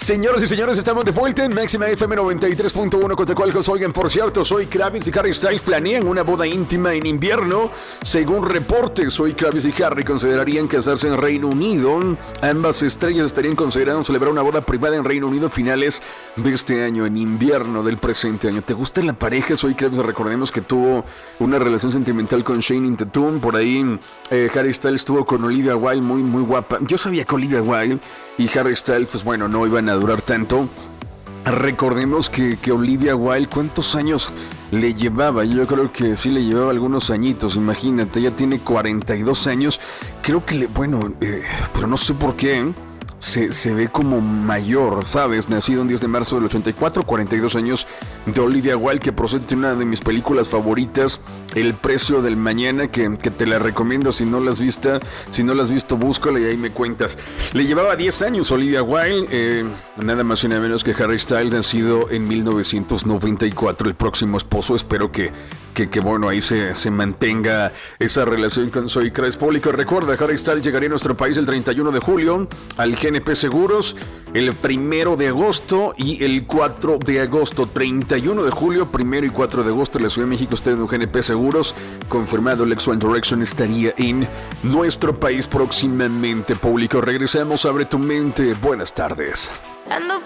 Señoras y señores, estamos de vuelta en Máxima FM 93.1 Cotacualcos. Oigan, por cierto, Zoe Kravitz y Harry Styles planean una boda íntima en invierno. Según reportes, Zoe Kravitz y Harry considerarían casarse en Reino Unido. Ambas estrellas estarían considerando celebrar una boda privada en Reino Unido a finales de este año, en invierno del presente año. ¿Te gusta la pareja? Zoe Kravitz, recordemos que tuvo una relación sentimental con Channing Tatum. Por ahí Harry Styles estuvo con Olivia Wilde, muy guapa. Yo sabía que Olivia Wilde y Harry Styles, pues bueno, no iban a durar tanto. Recordemos que Olivia Wilde, ¿cuántos años le llevaba? Yo creo que sí le llevaba algunos añitos, imagínate, ella tiene 42 años. Creo que pero no sé por qué, se ve como mayor, ¿sabes? Nacido el 10 de marzo del 84, 42 años de Olivia Wilde, que procede de una de mis películas favoritas, El precio del mañana, que te la recomiendo si no la has visto, búscala y ahí me cuentas. Le llevaba 10 años Olivia Wilde, nada más y nada menos que Harry Styles, nacido en 1994, el próximo esposo. Espero que bueno, ahí se mantenga esa relación con Zoe Kravitz. Público, recuerda, Harry Styles llegaría a nuestro país el 31 de julio al GNP Seguros, el 1 de agosto y el 4 de agosto. 31 de julio, 1 y 4 de agosto en la Ciudad de México, usted en un GNP Seguros. Confirmado, Lex One Direction estaría en nuestro país próximamente. Público, regresamos, abre tu mente. Buenas tardes.